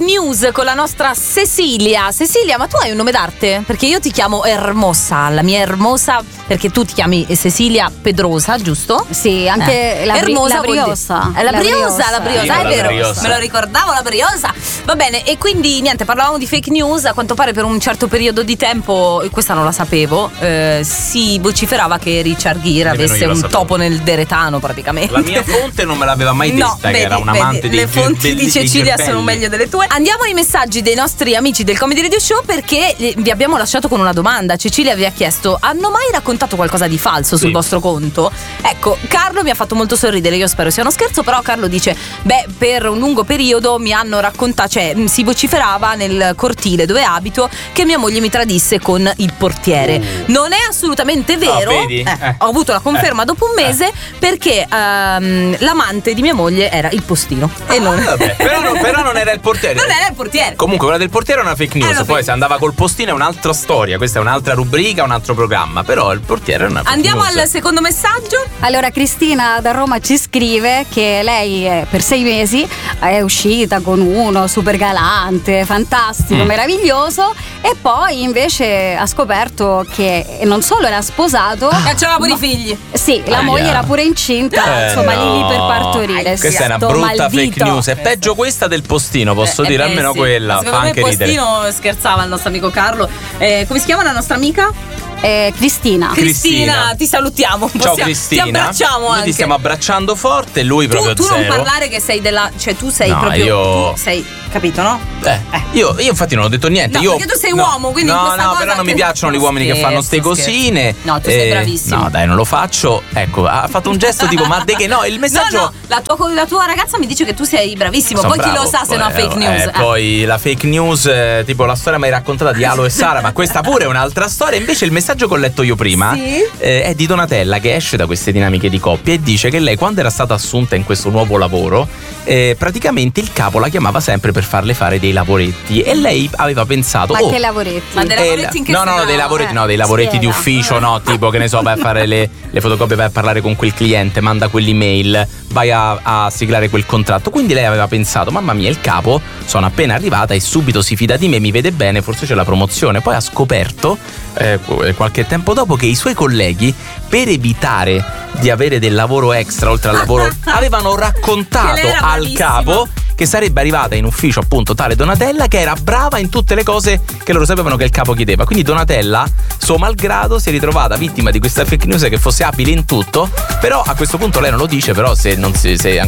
news con la nostra Cecilia. Cecilia, ma tu hai un nome d'arte? Perché io ti chiamo Hermosa, la mia Hermosa, perché tu ti chiami Cecilia Pedrosa, giusto? Sì, anche la Hermosa briosa. La briosa, è vero. briosa. Me lo ricordavo, la briosa. Va bene, e quindi niente, parlavamo di fake news. A quanto pare per un certo periodo di tempo, e questa non la sapevo, si vociferava che Richard Gere avesse un topo nel deretano praticamente. La mia fonte non me l'aveva mai detta, che era un amante dei le fonti di Cecilia sono meglio delle tue. Andiamo ai messaggi dei nostri amici del Comedy Radio Show, perché vi abbiamo lasciato con una domanda. Cecilia vi ha chiesto: hanno mai raccontato qualcosa di falso sul vostro conto? Ecco, Carlo mi ha fatto molto sorridere, io spero sia uno scherzo, però Carlo dice: beh, per un lungo periodo mi hanno raccontato, cioè si vociferava nel cortile dove abito che mia moglie mi tradisse con il portiere. Non è assolutamente vero. Vedi? Ho avuto la conferma dopo un mese, perché l'amante di mia moglie era il postino e non vabbè, però non era il portiere. Non era il portiere. Comunque quella del portiere è una fake news. Poi se andava col postino è un'altra storia. Questa è un'altra rubrica, un altro programma. Però il portiere è una fake Andiamo news. al secondo messaggio. Allora, Cristina da Roma ci scrive che lei per 6 mesi è uscita con uno super galante, fantastico, meraviglioso, e poi invece ha scoperto che non solo era sposato, C'aveva pure i figli. sì, la moglie era pure incinta, insomma, lì per partorire. Questa è una Sto brutta maldito. fake news. È peggio questa del postino, posso dire, almeno sì. quella Secondo fa me anche il ridere. postino scherzava il nostro amico Carlo. Come si chiama la nostra amica? Cristina. Cristina. Ti salutiamo. Ciao Cristina. Ti abbracciamo Noi anche. ti stiamo abbracciando forte, lui proprio Tu zero. non parlare che sei della, cioè tu sei No, proprio io- tu sei, capito, no? Io infatti non ho detto niente. No, perché tu sei uomo, quindi in no, questa cosa però non mi te- piacciono gli uomini che fanno ste Scherzo. cosine. No, tu sei bravissimo. No, dai, non lo faccio. Ecco, ha fatto un gesto tipo ma de che no, il messaggio. No, la tua ragazza mi dice che tu sei bravissimo. Sono Poi chi bravo, lo sa se è una fake news. Poi la fake news, tipo la storia mai raccontata di Alo e Sara, ma questa pure è un'altra storia. Invece il messaggio che ho letto io prima è di Donatella, che esce da queste dinamiche di coppia e dice che lei, quando era stata assunta in questo nuovo lavoro, praticamente il capo la chiamava sempre per farle fare dei lavoretti, e lei aveva pensato: Ma che lavoretti? Ma dei lavoretti in che no, senso? dei lavoretti, no, dei lavoretti di ufficio, no, tipo che ne so, vai a fare le fotocopie, vai a parlare con quel cliente, manda quell'email, vai a siglare quel contratto. Quindi lei aveva pensato: mamma mia, il capo, sono appena arrivata e subito si fida di me, mi vede bene, forse c'è la promozione. Poi ha scoperto qualche tempo dopo che i suoi colleghi, per evitare di avere del lavoro extra oltre al lavoro, avevano raccontato al capo che sarebbe arrivata in ufficio appunto tale Donatella, che era brava in tutte le cose che loro sapevano che il capo chiedeva. Quindi Donatella, suo malgrado, si è ritrovata vittima di questa fake news, che fosse abile in tutto. Però a questo punto lei non lo dice, però se